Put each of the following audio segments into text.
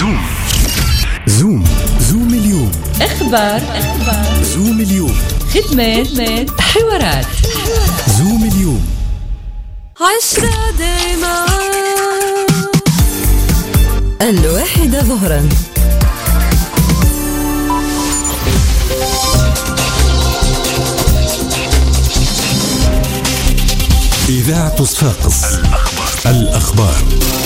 زوم اليوم. أخبار. زوم اليوم. خدمات. حوارات. زوم اليوم. 10 دايما 1:00 ظهرا. إذاعة صفاقس. الأخبار.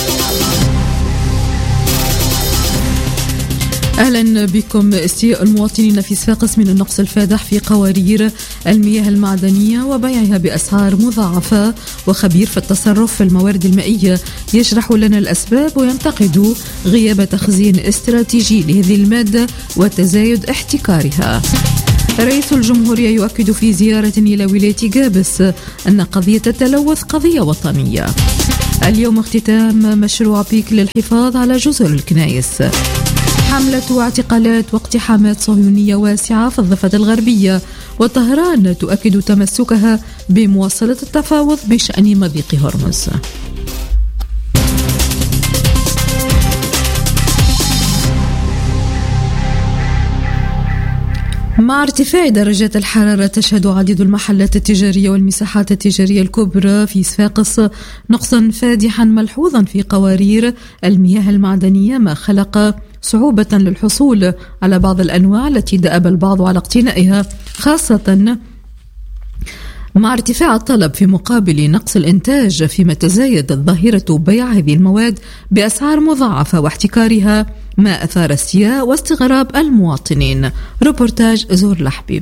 أهلا بكم. استياء المواطنين في صفاقس من النقص الفادح في قوارير المياه المعدنية وبيعها بأسعار مضاعفة، وخبير في التصرف في الموارد المائية يشرح لنا الأسباب وينتقد غياب تخزين استراتيجي لهذه المادة وتزايد احتكارها. رئيس الجمهورية يؤكد في زيارة إلى ولاية جابس أن قضية التلوث قضية وطنية. اليوم اختتام مشروع بيك للحفاظ على جزر الكنائس. حملة اعتقالات واقتحامات صهيونية واسعة في الضفة الغربية، وطهران تؤكد تمسكها بمواصلة التفاوض بشأن مضيق هرمز. مع ارتفاع درجات الحرارة تشهد عديد المحلات التجارية والمساحات التجارية الكبرى في صفاقس نقصا فادحا ملحوظا في قوارير المياه المعدنية، ما خلق صعوبة للحصول على بعض الأنواع التي دأب البعض على اقتنائها، خاصة مع ارتفاع الطلب في مقابل نقص الإنتاج، فيما تزايد ظاهرة بيع هذه المواد بأسعار مضاعفة واحتكارها، ما أثار استياء واستغراب المواطنين. روبورتاج زور لحبيب.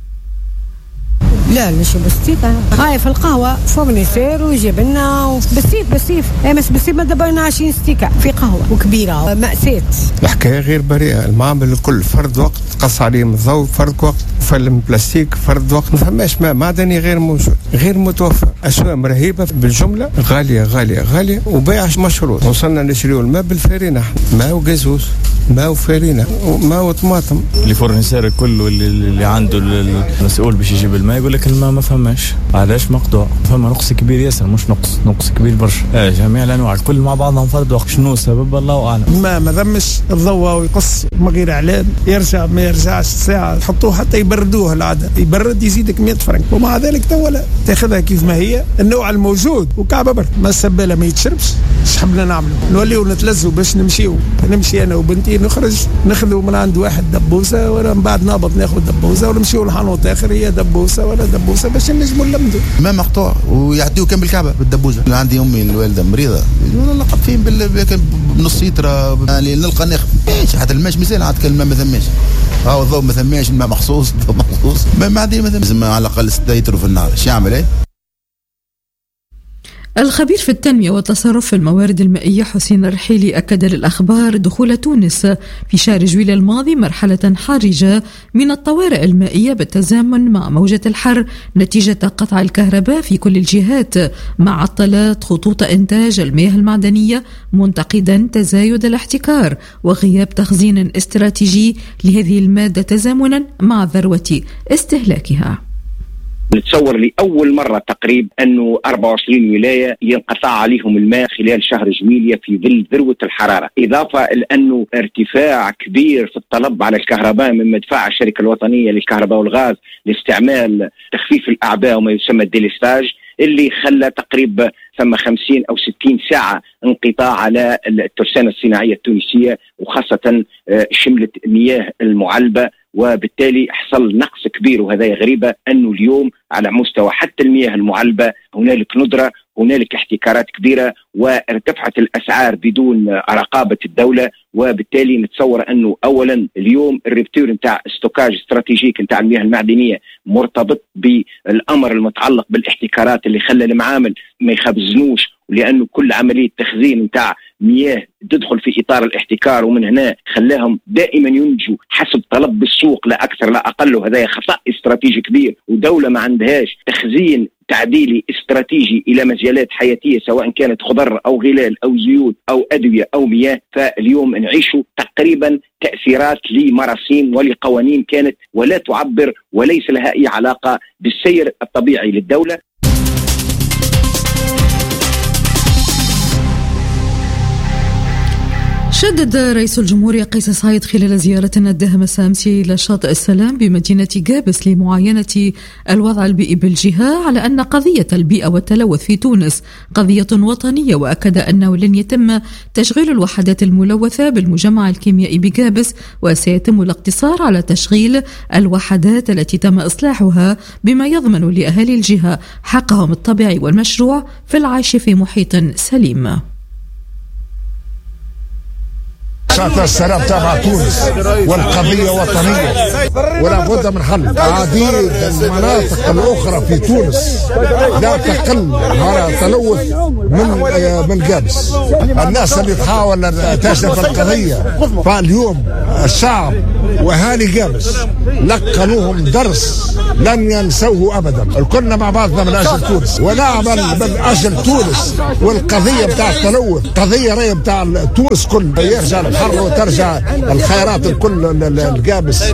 لا شو بسيطة خايف القهوة فورنيسير ويجيب لنا بسيف بس بسيف ما دبرنا 20 ستيكة في قهوة وكبيرة، مأساة. الحكاية غير بريئة، المعامل الكل فرد وقت قص عليهم الضوء، فرد وقت فيلم بلاستيك فرد وقت، ما فماش ماء معدني غير موجود غير متوفر. أسواق رهيبة بالجملة، غالية وبيع مشروط. وصلنا نشريو الماء بالفارينة، ماء وجازوز، ماء وفارينة وماء وطماطم. اللي فورنيسير الكل واللي عنده المسؤول باش يجيب الماء يقول لك الماء ما فماش، علاش مقطوع؟ فما نقص كبير ياسر، مش نقص كبير برشا. جميع الانواع الكل مع بعضهم فرد وقت. شنو السبب؟ الله اعلم. ما ذمش الضوء ويقص من غير اعلان، يرجع ما يرجعش ساعه، تحطوه حتى يبردوه، العاده يبرد يزيدك 100 فرنك، ومع ذلك تولا تاخذها كيف ما هي، النوع الموجود وكعبه برد. ما السباله ما يتشربش، ايش حبنا نعملوا؟ نوليو نتلزوا باش نمشي انا وبنتي نخرج ناخذوا من عند واحد دبوسه، ولا من بعد نهبط ناخذ دبوسه، ولا نمشيو لحانوت اخر هي دبوسه ولا دبوسه باش نجموا نلمدوا. ما مقطوع ويعطيو كم بالكعبه بالدبوزه. عندي امي الوالده مريضه، يقولوا لقب فين بنص لتر يعني نلقى ناخذ حتى الماء مثال، عاد كلمه ما ثماش، الضوء ما ثماش، الماء مخصوص ما عندي مثلا على الاقل 6 لتر في النهار، ايش يعمل ايه؟ الخبير في التنمية والتصرف في الموارد المائية حسين الرحيلي أكد للأخبار دخول تونس في شهر جويلية الماضي مرحلة حرجة من الطوارئ المائية بالتزامن مع موجة الحر نتيجة قطع الكهرباء في كل الجهات، مع عطلات خطوط إنتاج المياه المعدنية، منتقدا تزايد الاحتكار وغياب تخزين استراتيجي لهذه المادة تزامنا مع ذروة استهلاكها. نتصور لأول مرة تقريبا أنه 24 ولاية ينقطع عليهم الماء خلال شهر جويلية في ظل ذروة الحرارة، إضافة لأنه ارتفاع كبير في الطلب على الكهرباء من مدفع الشركة الوطنية للكهرباء والغاز لاستعمال تخفيف الأعباء وما يسمى الديليستاج، اللي خلى تقريبا ثم 50 أو 60 ساعة انقطاع على الترسانة الصناعية التونسية، وخاصة شملت المياه المعلبة، وبالتالي حصل نقص كبير. وهذا غريبة أنه اليوم على مستوى حتى المياه المعلبة هنالك ندرة، هنالك احتكارات كبيرة، وارتفعت الأسعار بدون رقابة الدولة. وبالتالي نتصور أنه أولا اليوم الريبتور نتاع استوكاج استراتيجيك نتاع المياه المعدنية مرتبط بالأمر المتعلق بالاحتكارات اللي خلى المعامل ما يخبزنوش، ولأنه كل عملية تخزين نتاع مياه تدخل في إطار الاحتكار، ومن هنا خلاهم دائما ينتجوا حسب طلب السوق لا أكثر لا أقل. وهذا خطأ استراتيجي كبير، ودولة ما عندهاش تخزين تعديلي استراتيجي إلى مجالات حياتية سواء كانت خضر أو غلال أو زيوت أو أدوية أو مياه. فاليوم نعيشوا تقريبا تأثيرات لمراسيم ولقوانين كانت ولا تعبر وليس لها أي علاقة بالسير الطبيعي للدولة. شدد رئيس الجمهورية قيس سعيد خلال زيارتنا الداهمة أمس إلى شاطئ السلام بمدينة جابس لمعاينة الوضع البيئي بالجهة على أن قضية البيئة والتلوث في تونس قضية وطنية، وأكد أنه لن يتم تشغيل الوحدات الملوثة بالمجمع الكيميائي بجابس، وسيتم الاقتصار على تشغيل الوحدات التي تم إصلاحها بما يضمن لأهالي الجهة حقهم الطبيعي والمشروع في العيش في محيط سليم. شاطئ السلام تابع تونس والقضية وطنية ولا بد من حل. عديد المناطق الأخرى في تونس لا تقل على تلوث من جابس. الناس اللي تحاول تشرف القضية فاليوم الشعب وأهالي جابس لقنوهم درس لن ينسوه أبدا. كنا مع بعضنا من أجل تونس ونعمل من أجل تونس، والقضية بتاع التلوث قضية رأي بتاع تونس كل يرجع الحر وترجع الخيرات الكل الجابس،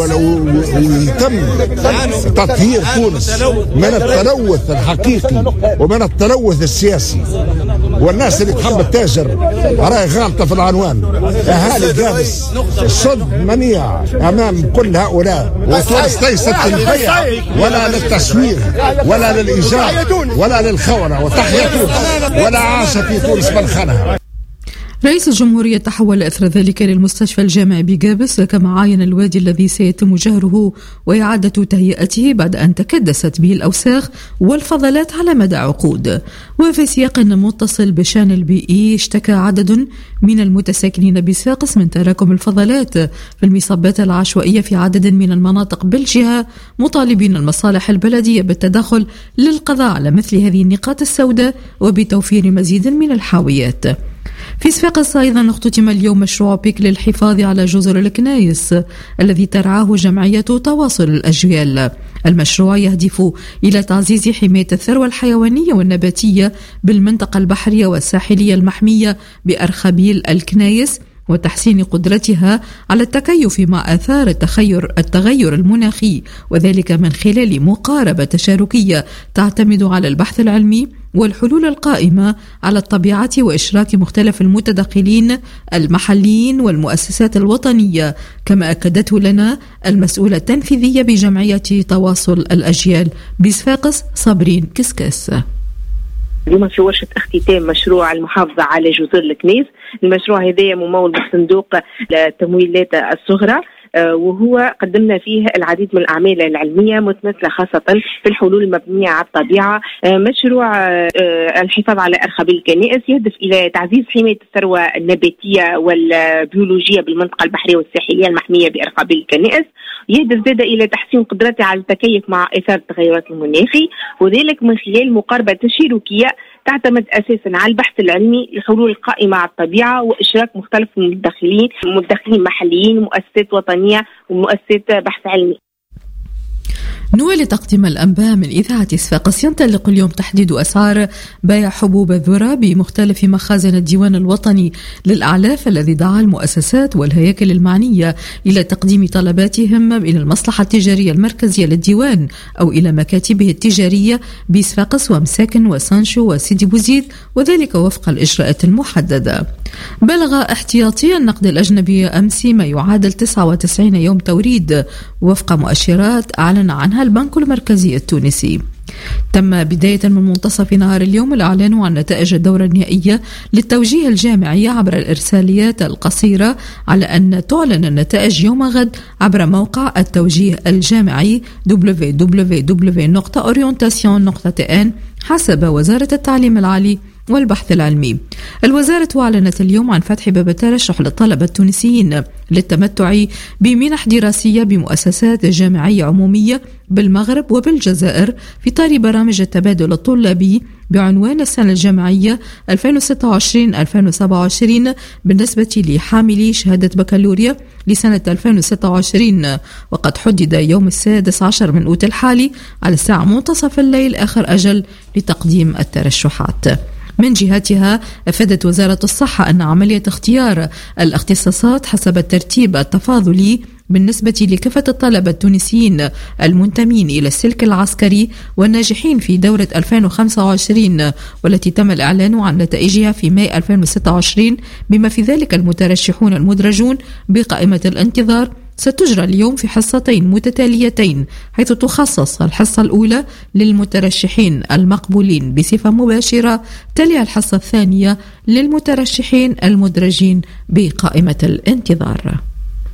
ويتم تطهير تونس من التلوث الحقيقي ومن التلوث السياسي. والناس اللي تحب التاجر راي غالطة في العنوان. أهالي جابس صد منيع أمام كل هؤلاء، وتونس ليست للبيع ولا للتسويق ولا للإيجار ولا للخونة، وتحيا تونس ولا عاش في تونس من خانها. رئيس الجمهورية تحول أثر ذلك للمستشفى الجامعي بجابس، كما عاين الوادي الذي سيتم جهره وإعادة تهيئته بعد أن تكدست به الأوساخ والفضلات على مدى عقود. وفي سياق متصل بشأن البيئي، اشتكى عدد من المتساكنين بصفاقس من تراكم الفضلات في المصبات العشوائية في عدد من المناطق بالجهة، مطالبين المصالح البلدية بالتدخل للقضاء على مثل هذه النقاط السوداء وبتوفير مزيد من الحاويات. في صفاقس أيضا اختتم اليوم مشروع بيك للحفاظ على جزر الكنايس الذي ترعاه جمعية تواصل الأجيال. المشروع يهدف إلى تعزيز حماية الثروة الحيوانية والنباتية بالمنطقة البحرية والساحلية المحمية بأرخبيل الكنايس، وتحسين قدرتها على التكيف مع آثار التغير المناخي، وذلك من خلال مقاربة تشاركية تعتمد على البحث العلمي والحلول القائمة على الطبيعة وإشراك مختلف المتدخلين المحليين والمؤسسات الوطنية، كما أكدته لنا المسؤولة التنفيذية بجمعية تواصل الأجيال بصفاقس صابرين كسكس. اليوم في ورشة اختتام مشروع المحافظة على جزر الكنيس. المشروع هذا ممول بصندوق التمويلات الصغرى، وهو قدمنا فيه العديد من الأعمال العلمية متمثلة خاصة في الحلول المبنية على الطبيعة. مشروع الحفاظ على أرخبيل الكنائس يهدف إلى تعزيز حماية الثروة النباتية والبيولوجية بالمنطقة البحرية والساحلية المحمية بأرخبيل الكنائس، يهدف زاد إلى تحسين قدرتها على التكيف مع آثار التغيرات المناخي، وذلك من خلال مقاربة تشاركية تعتمد أساسا على البحث العلمي لحلول قائمة على الطبيعة وإشراك مختلف المتدخلين محليين ومؤسسات وطنية ومؤسسات بحث علمي. نوال تقديم الأنباء من إذاعة صفاقس. ينطلق اليوم تحديد أسعار بيع حبوب الذرة بمختلف مخازن الديوان الوطني للأعلاف، الذي دعا المؤسسات والهياكل المعنية إلى تقديم طلباتهم إلى المصلحة التجارية المركزية للديوان أو إلى مكاتبه التجارية بصفاقس ومساكن وسانشو وسيدي بوزيد، وذلك وفق الإجراءات المحددة. بلغ احتياطي النقد الأجنبي أمس ما يعادل 99 يوم توريد وفق مؤشرات أعلن عنها البنك المركزي التونسي. تم بداية من منتصف نهار اليوم الإعلان عن نتائج الدورة النهائية للتوجيه الجامعي عبر الإرساليات القصيرة، على أن تعلن النتائج يوم غد عبر موقع التوجيه الجامعي www.orientation.tn حسب وزارة التعليم العالي والبحث العلمي. الوزارة أعلنت اليوم عن فتح باب الترشح للطلبة التونسيين للتمتع بمنح دراسية بمؤسسات جامعية عمومية بالمغرب وبالجزائر في إطار برامج التبادل الطلابي بعنوان السنة الجامعية 2026-2027 بالنسبة لحاملي شهادة بكالوريا لسنة 2026، وقد حدد يوم 16 من أوت الحالي على الساعة منتصف الليل آخر أجل لتقديم الترشحات. من جهتها أفادت وزارة الصحة أن عملية اختيار الاختصاصات حسب الترتيب التفاضلي بالنسبة لكافة الطلبة التونسيين المنتمين إلى السلك العسكري والناجحين في دورة 2025 والتي تم الإعلان عن نتائجها في ماي 2026 بما في ذلك المترشحون المدرجون بقائمة الانتظار، ستجرى اليوم في حصتين متتاليتين، حيث تخصص الحصة الأولى للمترشحين المقبولين بصفة مباشرة، تليها الحصة الثانية للمترشحين المدرجين بقائمة الانتظار.